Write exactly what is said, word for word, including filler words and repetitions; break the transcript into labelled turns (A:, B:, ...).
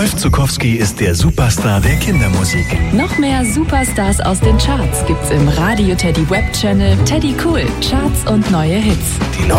A: Rolf Zuckowski ist der Superstar der Kindermusik.
B: Noch mehr Superstars aus den Charts gibt's im Radio Teddy Web Channel Teddy Cool. Charts und neue Hits.
A: Die neue